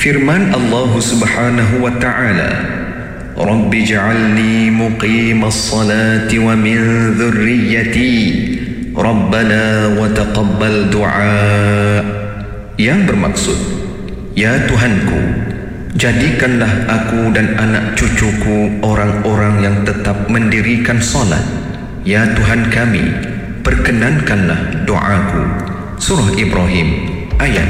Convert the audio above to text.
Firman Allah Subhanahu wa ta'ala, Rabbi ja'alni muqimas salati wa min dhurriyyati Rabbana wa taqabbal du'a. Yang bermaksud, ya Tuhanku, jadikanlah aku dan anak cucuku orang-orang yang tetap mendirikan solat. Ya Tuhan kami, perkenankanlah doaku. Surah Ibrahim ayat